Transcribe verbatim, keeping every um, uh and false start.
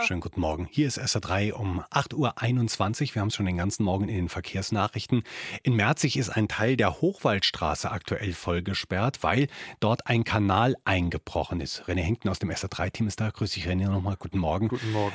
Schönen guten Morgen. Hier ist S R drei um acht Uhr einundzwanzig. Wir haben es schon den ganzen Morgen in den Verkehrsnachrichten. In Merzig ist ein Teil der Hochwaldstraße aktuell voll gesperrt, weil dort ein Kanal eingebrochen ist. René Henkten aus dem S R drei Team ist da. Grüß dich, René, nochmal. Guten Morgen. Guten Morgen.